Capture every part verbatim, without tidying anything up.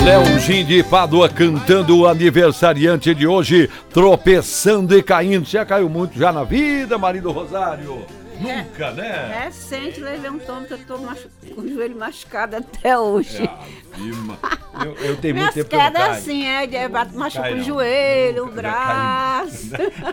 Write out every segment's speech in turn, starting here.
Leãozinho de Pádua cantando o aniversariante de hoje, tropeçando e caindo. Você já caiu muito já na vida, marido Rosário? Nunca, né? Recente, levei um tombo que eu tô machu... com o joelho machucado até hoje. É, eu, eu tenho Minhas muito tempo que eu não quedas caio. assim, é, de machuca Cai, o não. joelho, o Nunca, já braço.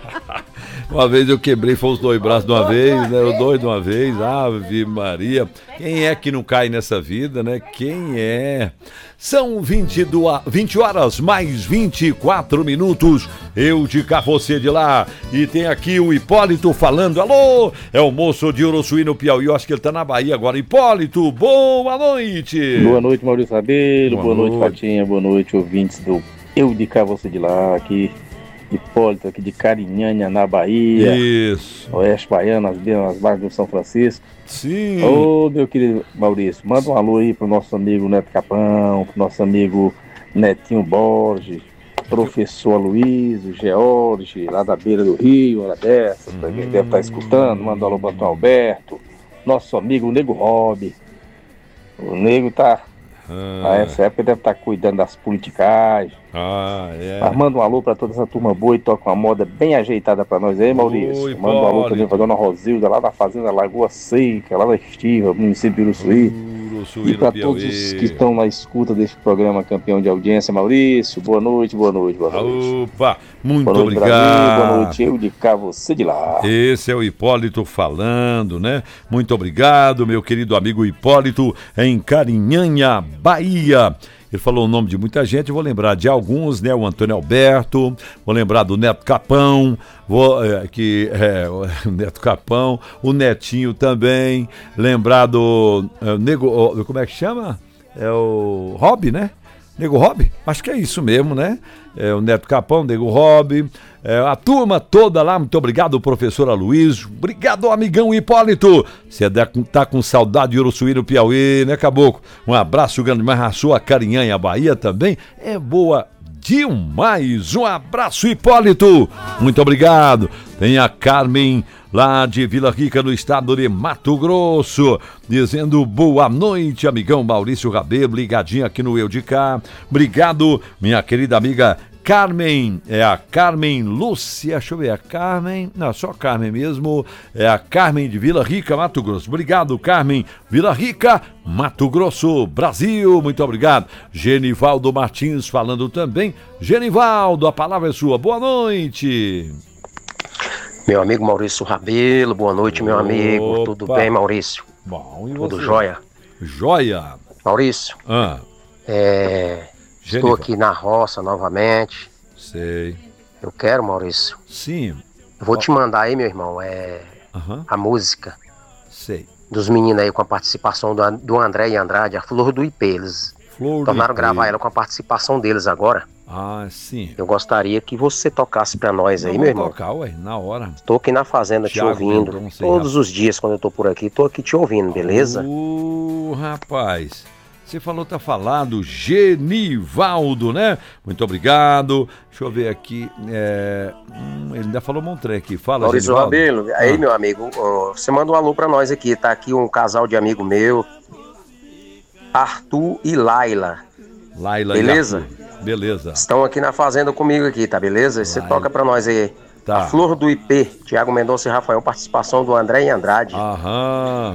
Uma vez eu quebrei, foi os dois braços de uma vez, né? Os dois de uma vez, Ave Maria. Quem é que não cai nessa vida, né? Quem é? São vinte, vinte horas mais vinte e quatro minutos. Eu de cá, você de lá. E tem aqui o Hipólito falando. Alô, é o moço de Uruçuí no Piauí. Eu acho que ele tá na Bahia agora. Hipólito, boa noite. Boa noite, Maurício Rabelo. Boa Boa, noite, noite. Patinha. Boa noite, ouvintes do Eu de cá, você de lá. Aqui, Hipólito, aqui de Carinhanha, na Bahia. Isso. Oeste Baiano, as, as barras do São Francisco. Sim. Ô, meu querido Maurício, manda um alô aí pro nosso amigo Neto Capão, pro nosso amigo Netinho Borges, professor Aloysio, George, lá da beira do Rio, hora dessa, pra quem deve estar escutando, manda um alô pro Antônio Alberto, nosso amigo Nego Rob. O Nego tá, Ah, a essa época deve estar cuidando das politicagens. ah, é. Mas manda um alô pra toda essa turma boa e toca uma moda bem ajeitada pra nós aí, Maurício. Oi, Manda um alô também Hipólito. pra dona Rosilda, lá da fazenda Lagoa Seca, lá da Estiva, município de Uruçuí. Uruçuí E no para Piauí. todos os que estão na escuta desse programa campeão de audiência, Maurício, boa noite, boa noite, boa noite. Opa, muito Boa noite, obrigado. Brasil, boa noite, eu de cá, você de lá. Esse é o Hipólito falando, né? Muito obrigado, meu querido amigo Hipólito, em Carinhanha, Bahia. Ele falou o nome de muita gente, eu vou lembrar de alguns, né? O Antônio Alberto, vou lembrar do Neto Capão, vou, é, que, é, o Neto Capão, o Netinho também, lembrar do é, Nego, como é que chama? É o Rob, né? Nego Rob? Acho que é isso mesmo, né? É, o Neto Capão, Nego Rob, é, a turma toda lá, muito obrigado, professor Aloysio. Obrigado, amigão Hipólito. Você tá com saudade de Uruçuí no Piauí, né, Caboclo? Um abraço grande, mas a sua Carinhanha, Bahia também é boa demais. Um abraço, Hipólito. Muito obrigado. Tem a Carmen lá de Vila Rica, no estado de Mato Grosso, dizendo boa noite, amigão Maurício Rabelo, ligadinho aqui no Eu de Cá. Obrigado, minha querida amiga Carmen, é a Carmen Lúcia, deixa eu ver, a Carmen, não, só a Carmen mesmo, é a Carmen de Vila Rica, Mato Grosso. Obrigado, Carmen, Vila Rica, Mato Grosso, Brasil, muito obrigado. Genivaldo Martins falando também. Genivaldo, a palavra é sua, boa noite. Meu amigo Maurício Rabelo, boa noite, meu Opa. amigo. Tudo bem, Maurício? Bom, e Tudo você? jóia? Joia. Maurício, Ah, é, estou Genival. aqui na roça novamente. sei. Eu quero, Maurício, Sim. eu vou te mandar aí, meu irmão, é, Aham, a música sei. dos meninos aí com a participação do, do André e Andrade, a Flor do Ipê. Eles Flor tornaram do gravar Ipê. ela com a participação deles agora. Ah, sim. Eu gostaria que você tocasse pra nós aí, Não, meu vou irmão. tocar, ué, na hora. Tô aqui na fazenda te Thiago ouvindo. Mendonça e Todos os dias quando eu tô por aqui, tô aqui te ouvindo, beleza? Ô, rapaz, você falou, tá falado, Genivaldo, né? Muito obrigado. Deixa eu ver aqui. É... Hum, ele ainda falou Montré aqui. Fala, Maurício Genivaldo. Rabelo, aí Ah. meu amigo, ó, você manda um alô pra nós aqui, tá aqui um casal de amigo meu, Arthur e Laila, Laila Beleza? e Arthur. Beleza. estão aqui na fazenda comigo aqui, tá beleza? Você Laila. toca pra nós aí, Tá. a Flor do Ipê, Thiago Mendonça e Rafael, participação do André e Andrade. Aham.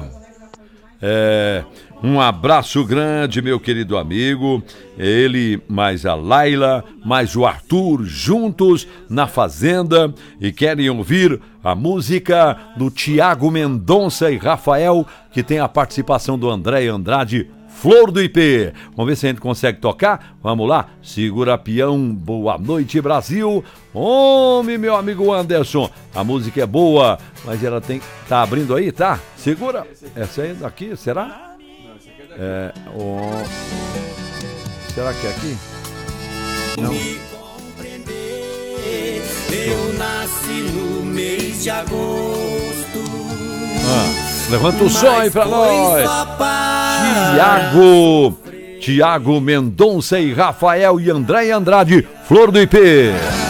É, um abraço grande, meu querido amigo. Ele, mais a Laila, mais o Arthur, juntos na fazenda e querem ouvir a música do Thiago Mendonça e Rafael, que tem a participação do André e Andrade, Flor do Ipê. Vamos ver se a gente consegue tocar. Vamos lá. Segura peão. Boa noite, Brasil. Homem, meu amigo Anderson. A música é boa, mas ela tem... Tá abrindo aí, tá? Segura. Essa aí daqui, será? É... Oh... Será que é aqui? Não. Eu nasci no mês de agosto. Ah, levanta o som aí pra Mas nós. foi só para Tiago, Tiago Mendonça e Rafael e André Andrade, Flor do Ipê.